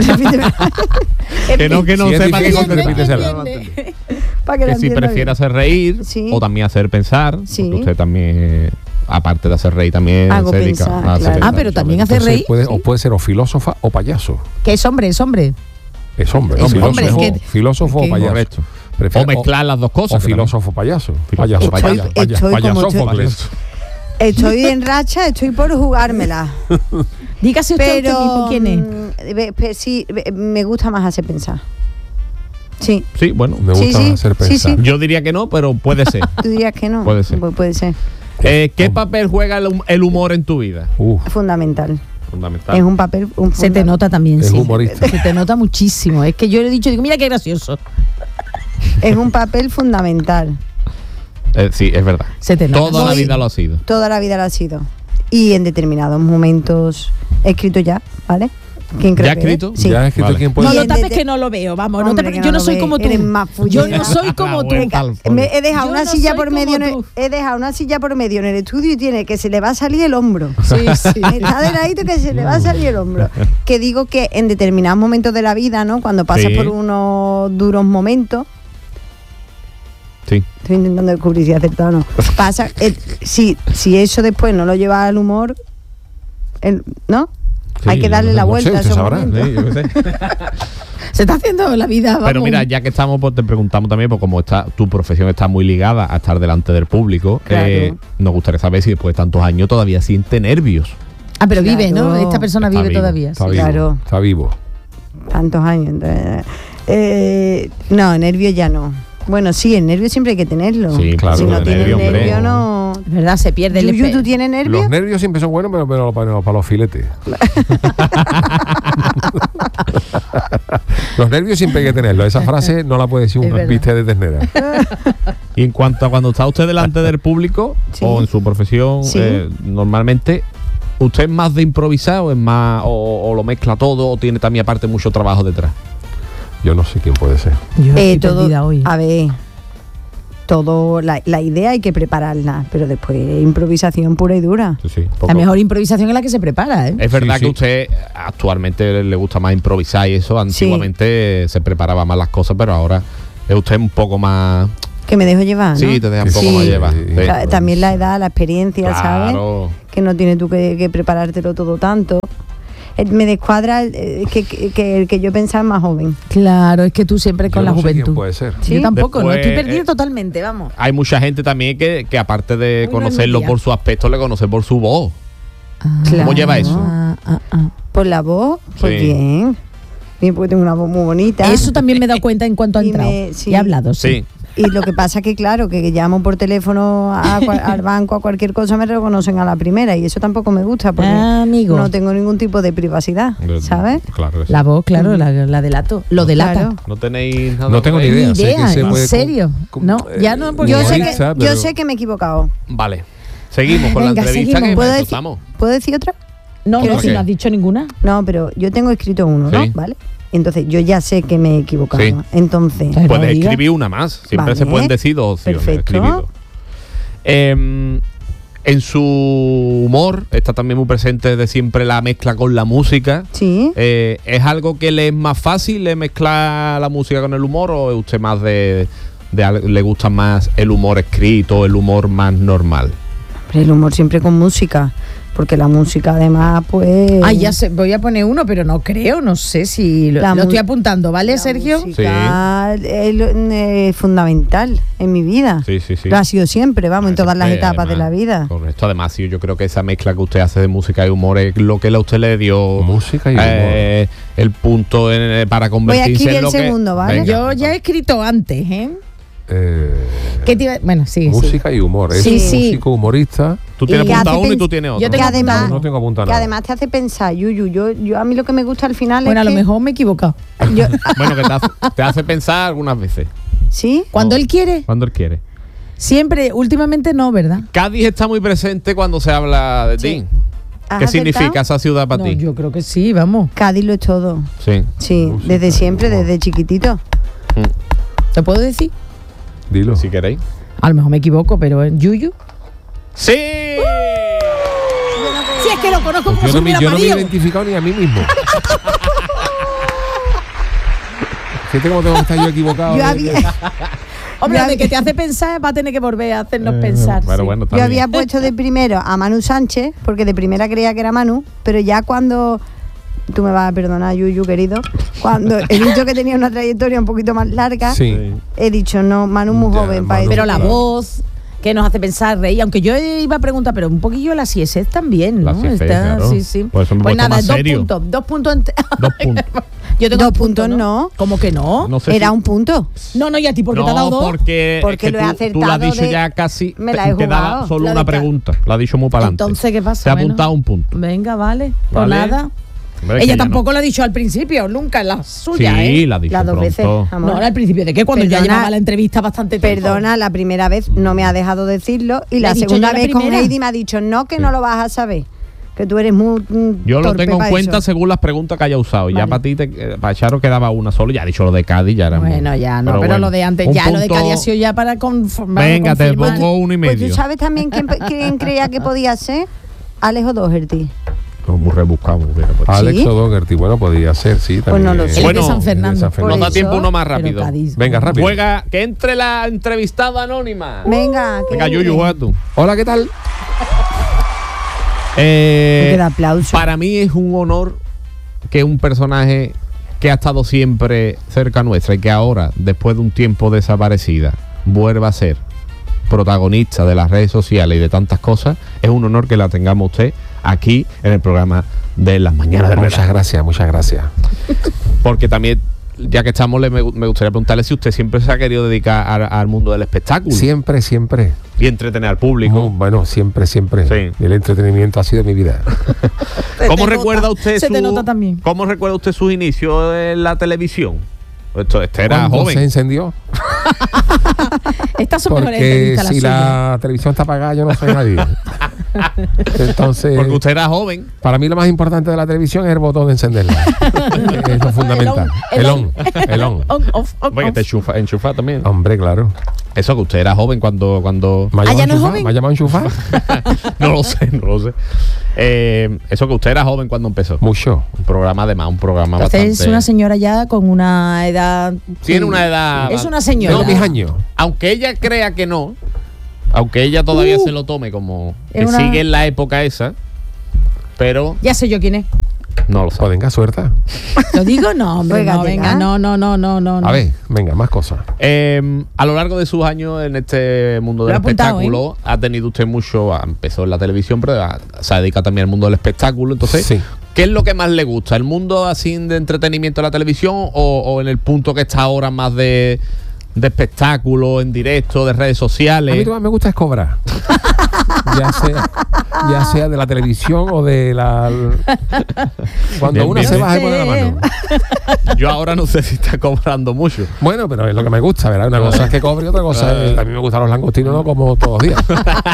Que no Si es sepa qué difícil, contestar. repítesela. Para que Que la si entienda prefiere bien. hacer reír Sí. o también hacer pensar, Sí. porque usted también, aparte de hacer reír, también Hago se dedica pensar, a hacer claro. pensar. Ah, pero también hace Entonces, reír. puede ser o filósofa o payaso. Que es hombre, es hombre. Es hombre. Es filósofo, hombre, es que- filósofo es o que- payaso. Correcto. Prefiere- O mezclar las dos cosas. O que también. filósofo payaso. Filósofo Payaso, payaso. Estoy Sófocles. Estoy en racha, estoy por jugármela. Dígase usted Pero mismo quién es. sí, me gusta más hacer pensar. Sí. Sí, bueno. Me gusta Sí, sí, hacer sí, pensar. sí. Yo diría que no, pero puede ser. Tú dirías que no. Puede ser. Pues puede ser. ¿Qué papel juega el humor en tu vida? Fundamental. Fundamental. Es un papel. Se te nota también, Es sí. humorista. Se te nota muchísimo. Es que yo le he dicho, digo, mira qué gracioso. Es un papel fundamental. Sí, es verdad. Se te nota. Toda la Voy- vida lo ha sido. Toda la vida lo ha sido. Y en determinados momentos he escrito ya, ¿vale? ¿Quién cree ¿Ya ha que escrito? es? Sí. Ya es que Vale. quién puede. No lo Bien, tapes de- que no lo veo, vamos. Hombre, no que yo no no lo soy ve, como tú. eres más Yo fullera. no soy como tú. vuelta al fondo. He dejado Yo una no silla soy por medio. como tú. He dejado una silla por medio en el estudio y tiene que se le va a salir el hombro. Sí, sí. Está de ladito que se le va a salir el hombro. Que digo que en determinados momentos de la vida, ¿no? Cuando pasas Sí. por unos duros momentos, Sí. Estoy intentando descubrir si he acertado o no. Pasa, si eso después no lo lleva al humor, ¿no? Sí, hay que darle la vuelta a esos momentos. Sí, yo qué sé. Se está haciendo la vida. Vamos. Pero mira, ya que estamos, pues te preguntamos también, pues como tu profesión está muy ligada a estar delante del público, Claro. nos gustaría saber si después de tantos años todavía siente nervios. Ah, pero Claro. vive, ¿no? Esta persona Está vive vivo, todavía. Está sí. vivo. Claro. Está vivo. Tantos años. Entonces, no, nervios ya no. Bueno, sí, el nervio siempre hay que tenerlo. Sí, claro, Si no el tienes nervio, nervio, hombre. no. Es verdad, se pierde el Yuyu, ¿tú tienes nervios? Los nervios siempre son buenos, pero para los filetes. Los nervios siempre hay que tenerlos. Esa frase no la puede decir Es una verdad. viste de ternera. Y en cuanto a cuando está usted delante del público Sí. o en su profesión, Sí. normalmente, ¿usted es más de improvisar o es más o lo mezcla todo o tiene también aparte mucho trabajo detrás? Yo no sé quién puede ser. Yo estoy Todo, perdida hoy. a ver, la idea hay que prepararla, pero después improvisación pura y dura. Sí, La mejor improvisación es la que se prepara, ¿eh? Es verdad Sí, que sí. usted actualmente le gusta más improvisar y eso. Antiguamente se preparaba más las cosas, pero ahora es usted un poco más... Que me dejo llevar, ¿no? Sí, te deja un poco Sí. más llevar. Sí. Sí. También la edad, la experiencia, ¿sabes? Claro. Que no tienes tú que preparártelo todo tanto. Me descuadra que yo pensaba más joven. Claro, es que tú siempre con Yo la no sé quién juventud. puede ser. Sí. Yo tampoco, no Después, estoy perdida totalmente, vamos. Hay mucha gente también que aparte de Uno conocerlo en un día. por su aspecto, le conoce por su voz. Claro. ¿Cómo lleva eso? Por la voz, pues Sí. bien. Bien, porque tengo una voz muy bonita. Eso también me he dado cuenta en cuanto ha Y entrado. sí. Y ha hablado, sí. Sí. Y lo que pasa que, claro, que llamo por teléfono al banco, a cualquier cosa, me reconocen a la primera. Y eso tampoco me gusta porque Amigo. no tengo ningún tipo de privacidad, ¿sabes? Claro que sí. La voz, claro, la delato. Lo delata. Claro. No tenéis nada. No tengo por ni ahí? idea. Ni Sé que idea, se ¿en puede serio? No, ya no, porque Yo sé, humorista, que, pero- yo sé que me he equivocado. Vale. Seguimos con Venga, la entrevista seguimos. que ¿Puedo para eso decir, estamos. ¿Puedo decir otra? No, Quiero no, si decir- no has dicho ninguna. No, pero yo tengo escrito uno, ¿no? Sí. ¿Vale? Entonces, yo ya sé que me he equivocado. Sí. Entonces, Pero Puedes diga. escribir una más. Siempre Vale. se pueden decir dos opciones. Perfecto. Escribir dos. En su humor está también muy presente desde siempre la mezcla con la música. sí. ¿Es algo que le es más fácil mezclar la música con el humor o es usted más le gusta más el humor escrito, el humor más normal? Pero el humor siempre con música. Porque la música, además, pues. Ay, ya sé, voy a poner uno, pero no creo, no sé si lo La estoy mu- apuntando, ¿vale, la Sergio? música es fundamental en mi vida. Sí, sí, sí. Lo ha sido siempre, vamos, en todas las etapas de la vida. Correcto, además yo creo que esa mezcla que usted hace de música y humor es lo que a usted le dio Música y humor. el punto para convertirse escribir en el lo que... segundo, ¿vale? Venga, Yo ya he escrito antes, ¿eh? Eh, Bueno, sí, música y humor. Es Sí, un sí. músico humorista. Tú tienes Y que apuntado hace uno y tú pens- tienes otro. Yo Que tengo además, apuntado. No tengo apuntado que nada. además te hace pensar, yo a mí lo que me gusta al final Bueno, a es lo que mejor me he equivocado. yo- Bueno, que te hace pensar algunas veces, ¿sí? Cuando él quiere, cuando él quiere. siempre, últimamente no, ¿verdad? Cádiz está muy presente cuando se habla de ti. ¿Has ¿Qué acertado? significa esa ciudad para No, ti? yo creo que sí, vamos. Cádiz lo es todo. Sí. Sí, Música desde y siempre, humor. desde chiquitito. ¿Te puedo decir? Dilo. Si queréis. A lo mejor me equivoco, pero ¿en Yuyu? ¡Sí! Si es que lo conozco como Yo si no, me, hubiera yo no me he parido. identificado ni a mí mismo. Fíjate cómo tengo que estar yo equivocado. Yo había, Hombre, Yo de hab- que te hace pensar, va a tener que volver a hacernos pensar. Bueno, sí. bueno, está yo bien. había puesto de primero a Manu Sánchez, porque de primera creía que era Manu, pero ya cuando. Tú me vas a perdonar, Yuyu, querido. Cuando he dicho que tenía una trayectoria un poquito más larga, Sí. he dicho, no, Manu muy Ya, joven para Manu. Pero la Claro. voz que nos hace pensar, reír. Aunque yo iba a preguntar, pero un poquillo la CSS también, La ¿no? CSS, claro. Sí, sí. Pues eso me he puesto nada, más serio. 2 puntos. 2 puntos. Yo tengo 2 puntos, no. ¿Cómo que no? No sé Era si- un punto. No, y a ti, ¿por qué te ha dado 2? porque Porque es que lo he tú lo acertado has dicho de- ya casi. me la he te daba jugado. solo La una de ca- pregunta. Lo ha dicho muy para adelante. Entonces, ¿qué pasa? Te ha Bueno. apuntado un punto. Venga, vale. Pues Vale. nada. Hombre, es que Ella ya tampoco lo ha dicho al principio, nunca en la suya, Sí, ¿eh? la ha dicho Las 2 veces, pronto. amor. No, al principio de qué, cuando ya Perdona. llevaba la entrevista bastante tiempo. Perdona, la primera vez no me ha dejado decirlo y Le la he dicho segunda yo la vez con primera. Heidi me ha dicho, no, que no lo vas a saber. Que tú eres muy Yo lo torpe tengo en pa' cuenta eso. según las preguntas que haya usado. Y ya Vale. para ti, para Charo quedaba una solo. Ya ha dicho lo de Cádiz, ya era Bueno, ya no, pero bueno, lo de antes, un ya lo de punto- Cádiz ha sido ya para conformar. Venga, te confirmar. pongo 1,5. Pues tú sabes también quién creía que podía ser Alejo Doherty. Muy rebuscado. Alex O'Doherty, bueno, podría ser, sí. Pues no lo sé. Bueno, de San Fernando. Nos da tiempo uno más rápido. Venga, rápido. Juega, que entre la entrevistada anónima. Venga, Yuyu, juega tú. Hola, ¿qué tal? Aplauso. Para mí es un honor que un personaje que ha estado siempre cerca nuestra y que ahora, después de un tiempo desaparecida, vuelva a ser protagonista de las redes sociales y de tantas cosas, es un honor que la tengamos usted aquí en el programa de Las Mañanas del Verano. Muchas gracias. Porque también, ya que estamos, me gustaría preguntarle si usted siempre se ha querido dedicar al mundo del espectáculo. Siempre. Y entretener al público. Bueno, siempre. Sí. El entretenimiento ha sido mi vida. ¿Cómo recuerda usted Se te nota también. ¿Cómo recuerda usted sus inicios en la televisión? Este era joven. Se encendió. Estas son mejores porque entrevistas, si las la televisión está apagada, yo no soy nadie. Entonces, porque usted era joven. Para mí lo más importante de la televisión es el botón de encenderla. Es lo fundamental. El on. Oye, te enchufa también. Hombre, claro. Eso que usted era joven cuando ¿ya no es joven? ¿Me ha llamado a enchufar? No lo sé. Eso que usted era joven cuando empezó. Mucho. Un programa Entonces bastante. es una señora ya con una edad. Tiene una edad. Es una señora. No, mis años. Aunque ella crea que no, aunque ella todavía se lo tome como que sigue en la época esa, pero ya sé yo quién es. no lo sabe. Pues venga, suerte. ¿Lo digo? No, hombre, Juega, no, venga, no. A ver, venga, más cosas. A lo largo de sus años en este mundo del espectáculo, ha tenido usted mucho, empezó en la televisión, pero se dedica también al mundo del espectáculo. Entonces, sí. ¿Qué es lo que más le gusta? ¿El mundo así de entretenimiento de la televisión o en el punto que está ahora más de espectáculo, en directo, de redes sociales? A mí lo que más me gusta es cobrar. ya sea de la televisión o de la... Cuando uno se baja y pone la mano. Yo ahora no sé si está cobrando mucho. Bueno, pero es lo que me gusta, ¿verdad? Una cosa es que cobre y otra cosa es... A mí me gustan los langostinos, no como todos los días.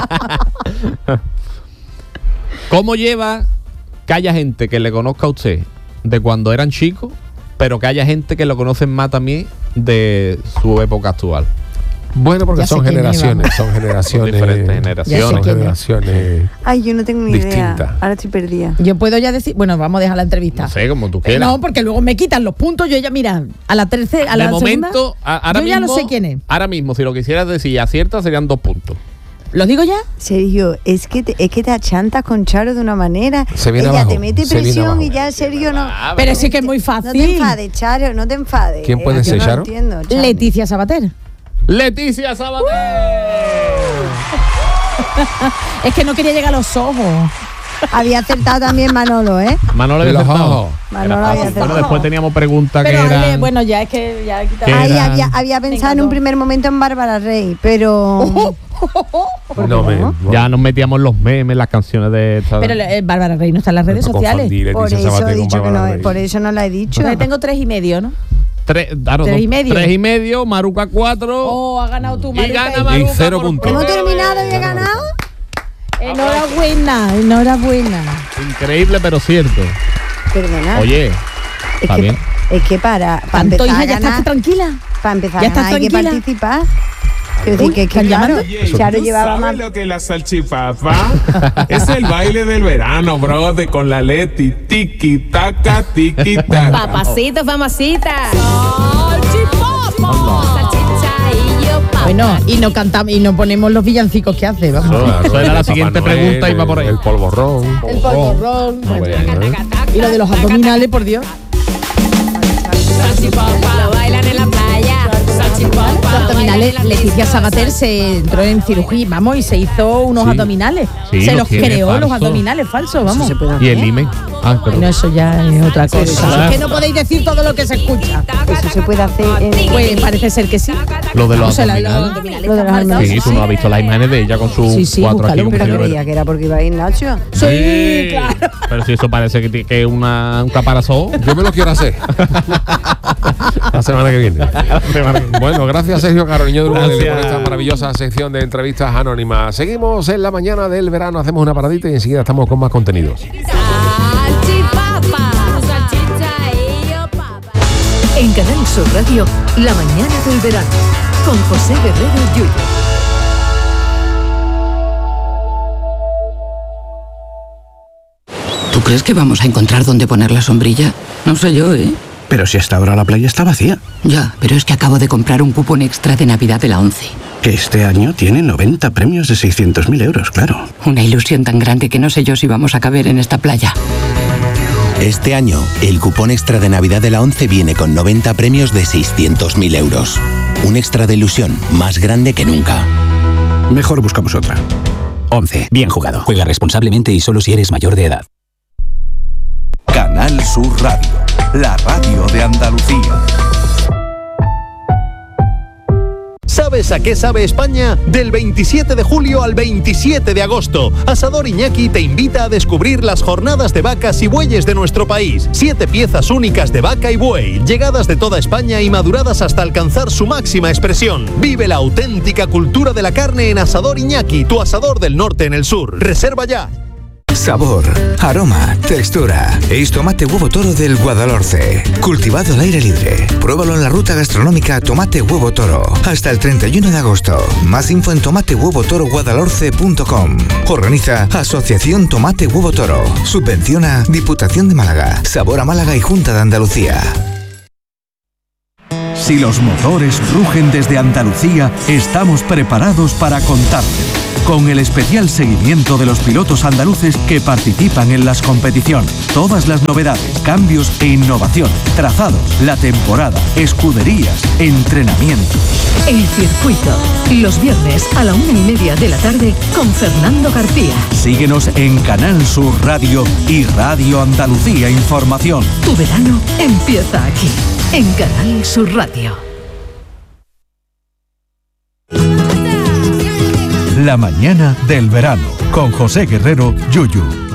¿Cómo lleva que haya gente que le conozca a usted de cuando eran chicos, pero que haya gente que lo conocen más también de su época actual? Bueno, porque son generaciones. Diferentes generaciones. Ay, yo no tengo ni distinta. idea. Ahora estoy perdida. Yo puedo ya decir, bueno, vamos a dejar la entrevista. No sé, como tú quieras. No, porque luego me quitan los puntos. Yo ya, mira, a la tercera, a la momento, segunda, ahora yo mismo, ya no sé quién es. Ahora mismo, si lo quisieras decir y aciertas, serían 2 puntos. ¿Lo digo ya? Sergio, es que te achantas con Charo de una manera. Ella abajo, te mete presión y ya Sergio no. Pero sí que es muy fácil. No te enfades, Charo, no te enfades. ¿Quién puede ser, Charo? Entiendo, Charo. Leticia Sabater. ¡Leticia Sabater! Es que no quería llegar a los ojos. Había acertado también Manolo, ¿eh? Manolo de había los acertado. ojos. Manolo había acertado. Bueno, después teníamos preguntas que Pero eran... bueno, ya es que ya he quitado. Ahí había pensado en un primer momento en Bárbara Rey, pero... No, ya nos metíamos en los memes, las canciones de... Pero Bárbara Rey no está en las redes sociales. Por eso he dicho que no, por eso no la he dicho. Porque tengo 3,5, ¿no? 3,5, Maruca 4. Oh, ha ganado tú, Maruca. Y gana Maruca. Y 0 puntos. ¿Hemos terminado y he ganado? Enhorabuena. Increíble, pero cierto. Perdona. Oye, está bien. Es que para Tanto, empezar hija, a ya ganar, estás tranquila. para empezar ¿Ya a ganar estás hay que tranquila? participar. Quiero decir que ¿están claro, llamando? Charo llevaba más. lo que es la salchipapa? Es el baile del verano, bro, con la Leti. Tiki, taca, tiki, taca. Papacito, famosita. Bueno, y no cantamos y no ponemos los villancicos que hace, vamos. Eso era la siguiente pregunta y va por ahí. El polvorrón. El polvorrón. Muy bien, Y lo de los abdominales, por Dios. Lo bailan en la playa. Los abdominales, Leticia Sabater se entró en cirugía, vamos, y se hizo unos abdominales. Sí, se los los tiene creó, los falsos. abdominales falsos, vamos. Y el IME. Bueno, eso ya es otra cosa. Ah. Es que no podéis decir todo lo que se escucha. Eso se puede hacer en... Pues parece ser que sí. Lo de los O sea, abdominales. Lo de los abdominales. Sí, tú no has visto las imágenes de ella con sus Sí, 4 búscalo, aquí. Pero creía que era porque iba a ir Nacho. Sí, claro. Pero si eso parece que es un caparazón. Yo me lo quiero hacer. La semana que viene. Bueno, gracias Sergio Caro, niño de Uruguay, por esta maravillosa sección de entrevistas anónimas. Seguimos en la mañana del verano, hacemos una paradita y enseguida estamos con más contenidos. En Canal Sur Radio, La Mañana del Verano, con José Guerrero Yuyu. Tu crees que vamos a encontrar dónde poner la sombrilla? No sé yo, ¿eh? Pero si hasta ahora la playa está vacía. Ya, pero es que acabo de comprar un cupón extra de Navidad de la ONCE. Que este año tiene 90 premios de 600.000 euros, claro. Una ilusión tan grande que no sé yo si vamos a caber en esta playa. Este año, el cupón extra de Navidad de la ONCE viene con 90 premios de 600.000 euros. Un extra de ilusión más grande que nunca. Mejor buscamos otra. ONCE. Bien jugado. Juega responsablemente y solo si eres mayor de edad. Canal Sur Radio, la radio de Andalucía. ¿Sabes a qué sabe España? Del 27 de julio al 27 de agosto, Asador Iñaki te invita a descubrir las jornadas de vacas y bueyes de nuestro país. 7 piezas únicas de vaca y buey, llegadas de toda España y maduradas hasta alcanzar su máxima expresión. Vive la auténtica cultura de la carne en Asador Iñaki, tu asador del norte en el sur. Reserva ya. Sabor, aroma, textura. Es tomate huevo toro del Guadalhorce. Cultivado al aire libre. Pruébalo en la ruta gastronómica Tomate Huevo Toro. Hasta el 31 de agosto. Más info en tomatehuevotoroguadalhorce.com. Organiza Asociación Tomate Huevo Toro. Subvenciona Diputación de Málaga. Sabor a Málaga y Junta de Andalucía. Si los motores rugen desde Andalucía, estamos preparados para contarte. Con el especial seguimiento de los pilotos andaluces que participan en las competiciones. Todas las novedades, cambios e innovaciones, trazados, la temporada, escuderías, entrenamientos. El circuito, los viernes a la 1:30 de la tarde con Fernando García. Síguenos en Canal Sur Radio y Radio Andalucía Información. Tu verano empieza aquí, en Canal Sur Radio. La mañana del verano, con José Guerrero, Yuyu.